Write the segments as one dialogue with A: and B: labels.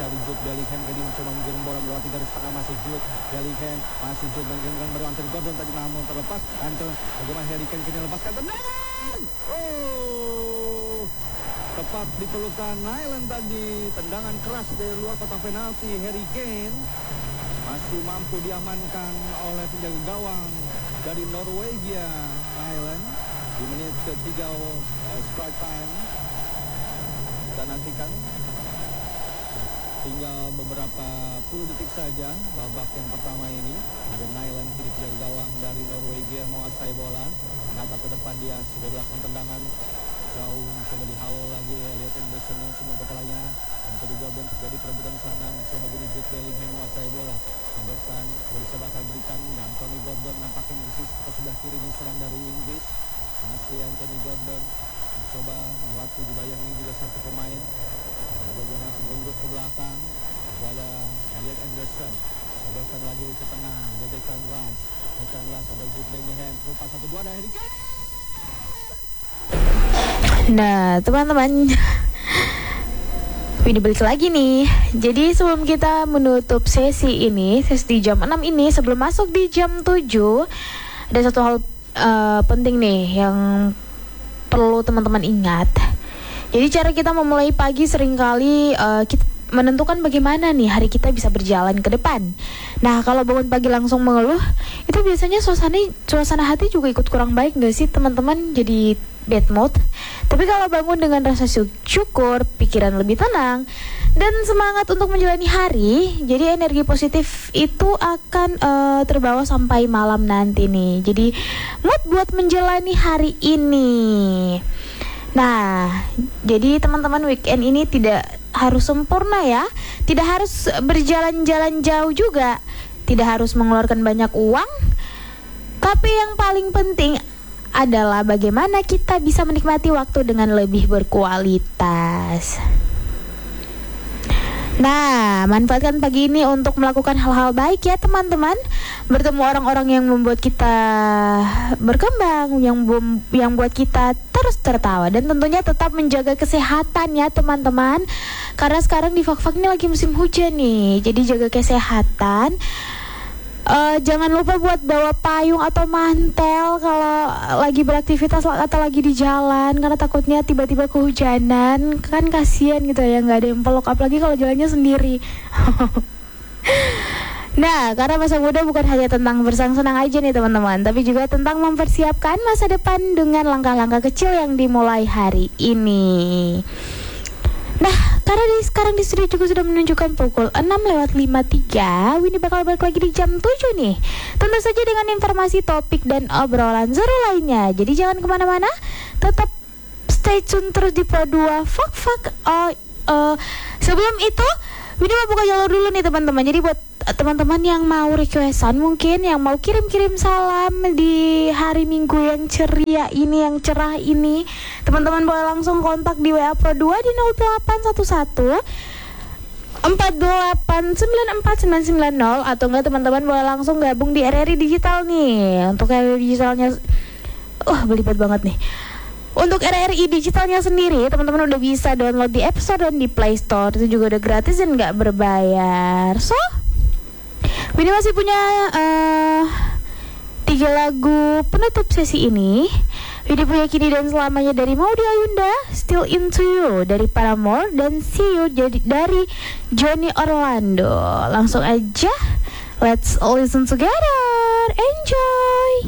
A: dari Jude Bellingham. Jadi mencoba menggiring bola melewati garis tengah, masih Jude Bellingham, masih Jude Bellingham baru Anthony Gordon tadi namun terlepas. Anthony bagaimana Harry Kane kini lepaskan tendangan. Tepat di pelukan Nyland tadi, tendangan keras dari luar kotak penalti. Harry Kane masih mampu diamankan oleh penjaga gawang dari Norwegia, Nyland, di menit ketiga strike time. Kita nantikan tinggal beberapa puluh detik saja babak yang pertama ini. Ada Nyland kiri penjaga gawang dari Norwegia menguasai bola, menatap ke depan, dia sudah dilakukan tendangan jauh, mencoba dihalau lagi Elliot Anderson yang semua kepalanya. Anthony Gordon terjadi perebutan sana, mencoba gini Jude Bellingham menguasai bola. Anderson bisa bakal berikan Anthony Gordon, nampaknya musisi ke sebelah kiri ini serang dari Inggris. Masih Anthony Gordon mencoba melewati dibayangi juga satu pemain. Ada guna mundur ke belakang, ada Elliot Anderson. Sodokan lagi ke tengah, ada Declan Rice. Declan Rice, ada Jude Bellingham, lepas 1-2 ada Harry Kane.
B: Nah teman-teman, ini balik lagi nih. Jadi sebelum kita menutup sesi ini, sesi di jam 6 ini, sebelum masuk di jam 7, ada satu hal penting nih yang perlu teman-teman ingat. Jadi cara kita memulai pagi seringkali kita menentukan bagaimana nih hari kita bisa berjalan ke depan. Nah kalau bangun pagi langsung mengeluh, itu biasanya suasana hati juga ikut kurang baik gak sih teman-teman? Jadi bad mood. Tapi kalau bangun dengan rasa syukur, pikiran lebih tenang dan semangat untuk menjalani hari, jadi energi positif itu akan terbawa sampai malam nanti nih. Jadi mood buat menjalani hari ini. Nah, jadi teman-teman, weekend ini tidak harus sempurna ya. Tidak harus berjalan-jalan jauh juga. Tidak harus mengeluarkan banyak uang. Tapi yang paling penting adalah bagaimana kita bisa menikmati waktu dengan lebih berkualitas. Nah, manfaatkan pagi ini untuk melakukan hal-hal baik ya teman-teman. Bertemu orang-orang yang membuat kita berkembang, yang buat kita terus tertawa. Dan tentunya tetap menjaga kesehatan ya teman-teman. Karena sekarang di Fak-Fak ini lagi musim hujan nih. Jadi jaga kesehatan. Jangan lupa buat bawa payung atau mantel kalau lagi beraktivitas atau lagi di jalan, karena takutnya tiba-tiba kehujanan, kan kasihan gitu ya, nggak ada yang peluk, apalagi kalau jalannya sendiri. Nah, karena masa muda bukan hanya tentang bersenang-senang aja nih teman-teman, tapi juga tentang mempersiapkan masa depan dengan langkah-langkah kecil yang dimulai hari ini. Nah, karena sekarang di studio juga sudah menunjukkan pukul 6:53, Winnie bakal balik lagi di jam 7 nih. Tentu saja dengan informasi, topik, dan obrolan seru lainnya. Jadi jangan kemana-mana, tetap stay tune terus di Pro 2 Fak-Fak. Sebelum itu, Winnie mau buka jalur dulu nih teman-teman. Jadi buat teman-teman yang mau requestan, mungkin yang mau kirim-kirim salam di hari Minggu yang ceria ini, yang cerah ini, teman-teman boleh langsung kontak di WA Pro 2 di 0811 428 94990, atau enggak teman-teman boleh langsung gabung di RRI Digital nih. Untuk RRI Digitalnya belibet banget nih. Untuk RRI Digitalnya sendiri, teman-teman udah bisa download di App Store dan di Play Store. Itu juga udah gratis dan gak berbayar. So, Winnie masih punya 3 lagu penutup sesi ini. Winnie punya Kini dan Selamanya dari Maudy Ayunda, Still Into You dari Paramore, dan See You dari Johnny Orlando. Langsung aja, let's listen together. Enjoy.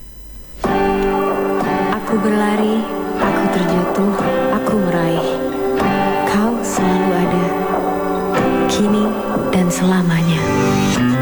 C: Aku berlari, aku terjatuh, aku meraih. Kau selalu ada, kini dan selamanya.